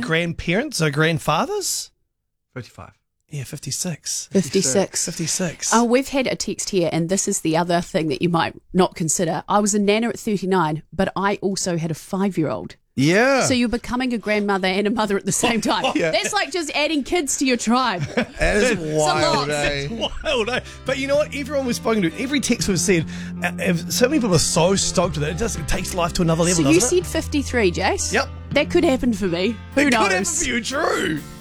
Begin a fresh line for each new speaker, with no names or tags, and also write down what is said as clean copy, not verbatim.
grandparents or grandfathers?
55.
Yeah, 56.
56.
56.
Oh, we've had a text here, and this is the other thing that you might not consider. I was a nana at 39, but I also had a 5-year-old.
Yeah.
So you're becoming a grandmother and a mother at the same time.
Yeah.
That's like just adding kids to your tribe.
That is wild,
lot.
eh?
Wild, eh? But you know what? Everyone we've spoken to, every text we've said, so many people are so stoked with it. It takes life to another level,
So you
doesn't it?
said 53, Jace?
Yep.
That could happen for me. Who knows?
Good happen for you, true.